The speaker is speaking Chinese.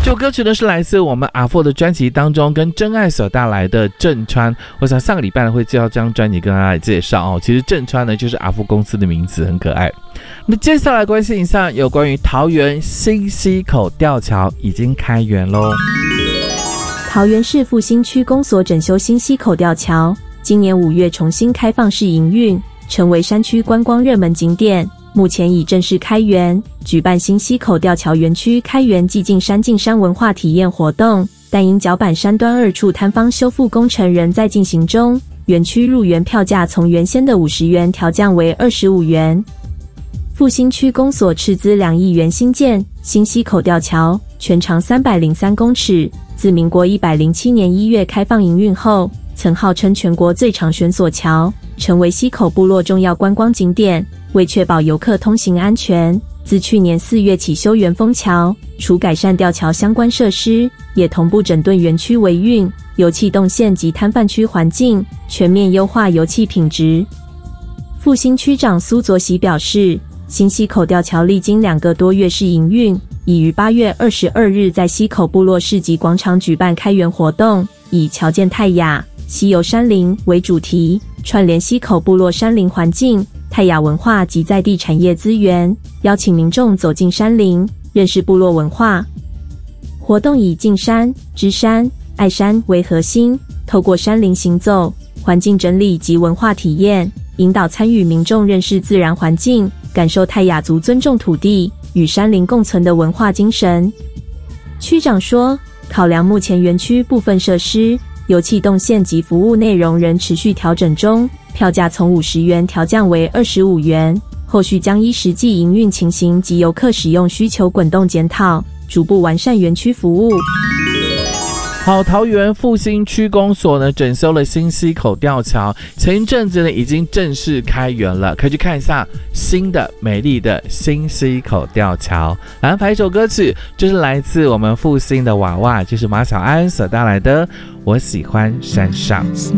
这首歌曲呢是来自我们阿佛的专辑当中跟真爱所带来的正川。我想上个礼拜呢会介绍这张专辑跟大家来介绍哦。其实正川呢就是阿佛公司的名字，很可爱。那接下来关心一下有关于桃园新溪口吊桥已经开园咯。 桃园市复兴区公所整修新溪口吊桥，今年5月重新开放试营运，成为山区观光热门景点。目前已正式开园，举办新溪口吊桥园区开园暨进山文化体验活动，但因脚板山端2处摊方修复工程仍在进行中，园区入园票价从原先的50元调降为25元。复兴区公所斥资2亿元新建新溪口吊桥，全长303公尺，自民国107年1月开放营运后，曾号称全国最长悬索桥，成为溪口部落重要观光景点。为确保游客通行安全，自去年4月起修元丰桥，除改善吊桥相关设施，也同步整顿园区维运、油气动线及摊贩区环境，全面优化油气品质。复兴区长苏佐喜表示，新溪口吊桥历经2个多月试营运，已于8月22日在溪口部落市集广场举办开园活动，以桥见泰雅、溪游山林为主题，串联溪口部落山林环境、泰雅文化及在地产业资源，邀请民众走进山林，认识部落文化。活动以进山、知山、爱山为核心，透过山林行走、环境整理及文化体验，引导参与民众认识自然环境，感受泰雅族尊重土地、与山林共存的文化精神。区长说，考量目前园区部分设施、油气动线及服务内容仍持续调整中，票价从50元调降为25元，后续将依实际营运情形及游客使用需求滚动检讨，逐步完善园区服务。 好，桃园复兴区公所呢整修了新溪口吊桥，前一阵子呢已经正式开园了，可以去看一下新的美丽的新溪口吊桥。来安排一首歌曲，就是来自我们复兴的娃娃，就是马小安所带来的《我喜欢山上》。